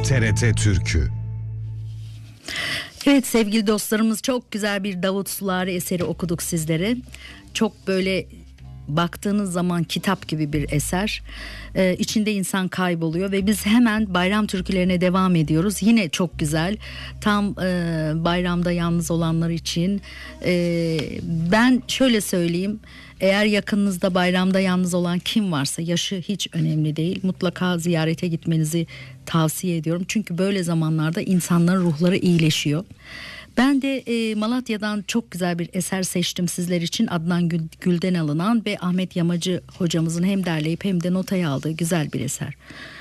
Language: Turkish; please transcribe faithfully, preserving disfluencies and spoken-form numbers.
T R T Türkü. Evet sevgili dostlarımız, çok güzel bir Davut Sulari eseri okuduk sizlere. Çok böyle baktığınız zaman kitap gibi bir eser. Ee, içinde insan kayboluyor ve biz hemen bayram türkülerine devam ediyoruz. Yine çok güzel. Tam e, bayramda yalnız olanlar için. E, ben şöyle söyleyeyim. Eğer yakınınızda bayramda yalnız olan kim varsa, yaşı hiç önemli değil, mutlaka ziyarete gitmenizi tavsiye ediyorum. Çünkü böyle zamanlarda insanların ruhları iyileşiyor. Ben de e, Malatya'dan çok güzel bir eser seçtim sizler için. Adnan Gül, Gül'den alınan ve Ahmet Yamacı hocamızın hem derleyip hem de notaya aldığı güzel bir eser.